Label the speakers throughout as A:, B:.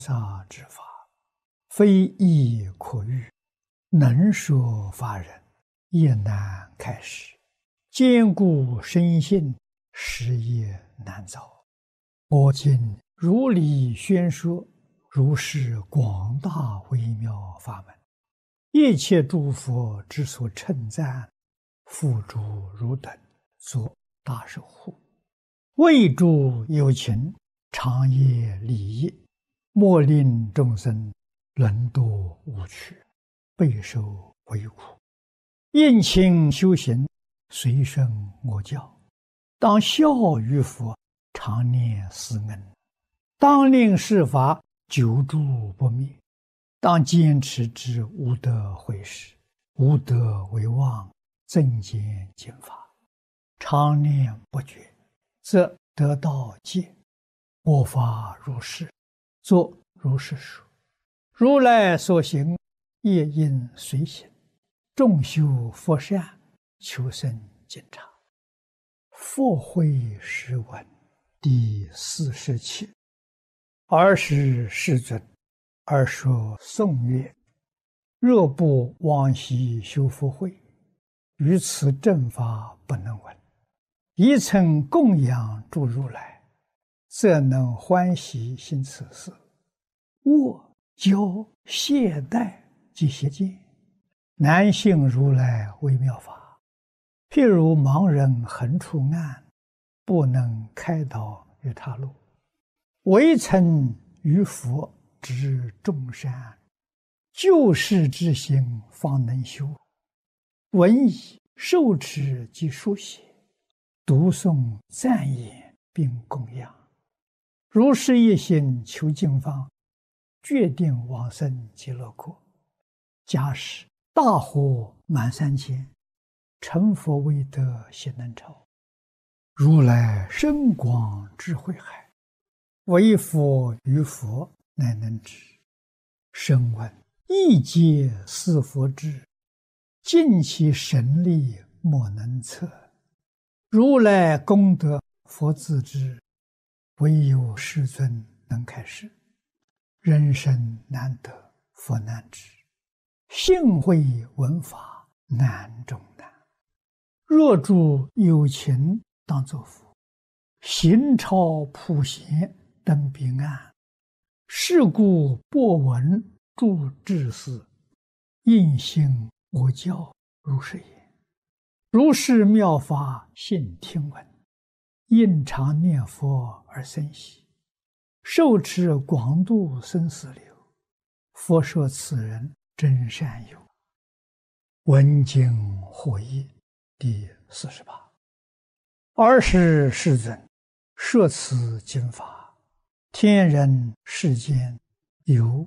A: 萨之法，非义可喻，能说法人也难开示。坚固深信，实业难遭。我今如理宣说，如是广大微妙法门，一切诸佛之所称赞，付诸汝等作大守护，为诸有情长业利益，莫令众生沦堕无趣，备受为苦。应勤修行，随顺我教，当效于佛，常念思恩，当令世法久住不灭，当坚持之无德毁事，无德为妄，增减减法，常念不绝，则得道戒。我法如是，作如是说。如来所行，业应随行，众修佛善，求生净察。佛慧诗文第47。尔时世尊，而说颂曰：若不往昔修福慧，于此正法不能闻。一曾供养诸如来，则能欢喜行此事。握教懈怠及邪见，难信如来微妙法。譬如盲人横出暗，不能开导于他路，唯曾于佛知众善，救世之心方能修。闻已受持及书写，读诵赞言并供养，如是一心求净方，决定往生极乐国。假使大火满3000，成佛未得悉能超。如来深广智慧海，唯佛于佛乃能知。声闻亦皆似佛智，尽其神力莫能测。如来功德佛自知，唯有世尊能开示。人生难得佛难知，幸会闻法难中难。若诸有情当作佛，行超普贤登彼岸。是故播闻诸智士，应信我教如是言。如是妙法信听闻，应常念佛而生喜，受持广度生死流。佛说此人真善友。闻经获益第48。尔时世尊，摄此经法，天人世间有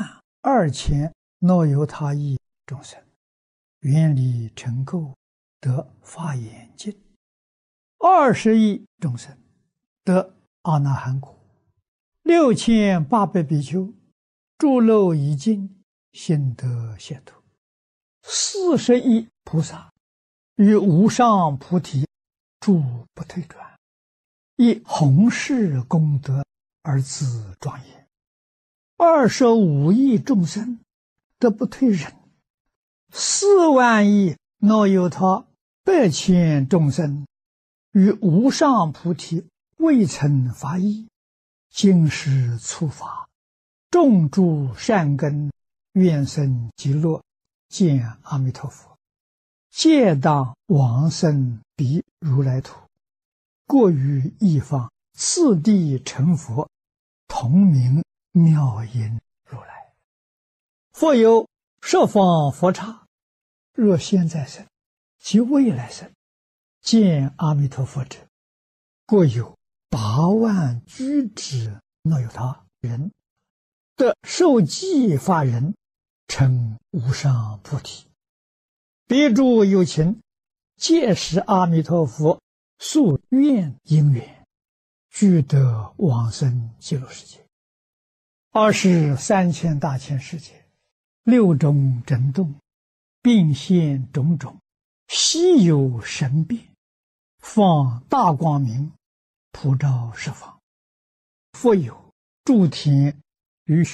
A: 12000若有他意众生，愿力成垢，得法眼净。20亿众生得阿那含果。6800比丘诸漏已尽，心得解脱。40亿菩萨于无上菩提住不退转，以弘誓功德而自庄严。25亿众生得不退忍。4万亿若有他100千众生于无上菩提未曾发意，今时初发，种诸善根，愿生极乐，见阿弥陀佛，皆当往生彼如来土，过于一方，次第成佛，同名妙音如来。复有十方佛刹，若现在生及未来生，见阿弥陀佛者，过有8万居止若有他人，得受记法人，成无上菩提。彼诸有情，皆是阿弥陀佛宿愿因缘，俱得往生极乐世界。23千大千世界，6种震动，并现种种稀有神变，放大光明，普照十方。复有诸天与